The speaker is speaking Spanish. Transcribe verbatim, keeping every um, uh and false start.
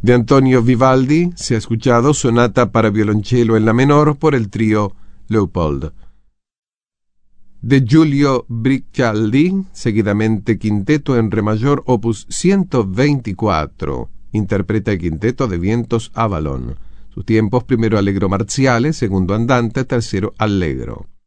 De Antonio Vivaldi se ha escuchado Sonata para violonchelo en la menor por el trío Leopold. De Giulio Bricaldi, seguidamente Quinteto en Re mayor, opus ciento veinticuatro. Interpreta el Quinteto de vientos Avalon. Sus tiempos: primero allegro marziale, segundo andante, tercero allegro.